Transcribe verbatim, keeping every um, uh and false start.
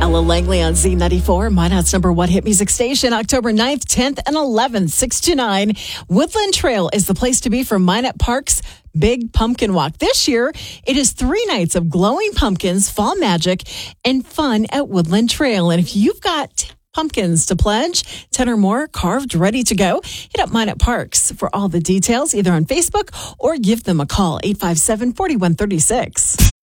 Ella Langley on Z ninety-four, Minot's number one hit music station, October ninth, tenth, and eleventh, six to nine. Woodland Trail is the place to be for Minot Park's Big Pumpkin Walk. This year, it is three nights of glowing pumpkins, fall magic, and fun at Woodland Trail. And if you've got pumpkins to pledge, ten or more carved, ready to go, hit up Minot Parks for all the details, either on Facebook or give them a call, eight five seven, four one three six.